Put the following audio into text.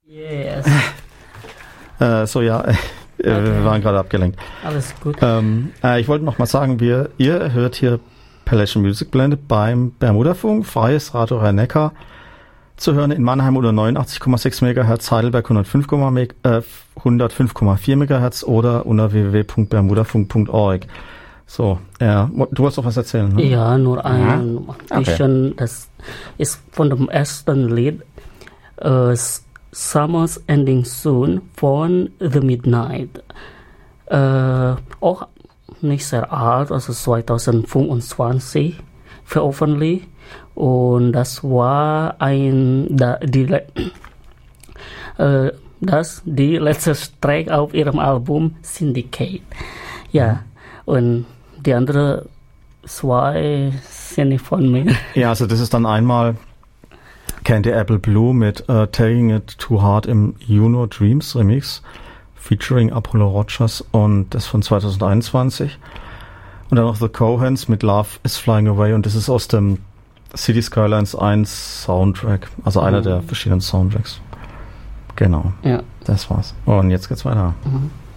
Yes. Wir waren gerade abgelenkt. Alles gut. Ich wollte noch mal sagen, ihr hört hier Pelleschen Musikblende beim Bermudafunk, freies Radio Rhein-Neckar, zu hören in Mannheim unter 89,6 MHz, Heidelberg 105,4 MHz oder unter www.bermudafunk.org. So, du wolltest doch was erzählen, ne? Ja, nur ein bisschen, das ist von dem ersten Lied, Summer's Ending Soon von The Midnight. Auch nicht sehr alt, also 2025 veröffentlicht. Und das war die letzte Track auf ihrem Album Syndicate. Ja, und die andere zwei sind nicht von mir. Ja, also das ist dann einmal Candy Apple Blue mit Taking It Too Hard im Juno Dreams Remix featuring Apollo Rogers und das von 2021. Und dann noch The Cohens mit Love is Flying Away und das ist aus dem City Skylines 1 Soundtrack, also einer der verschiedenen Soundtracks. Genau. Ja. Das war's. Und jetzt geht's weiter. Mhm.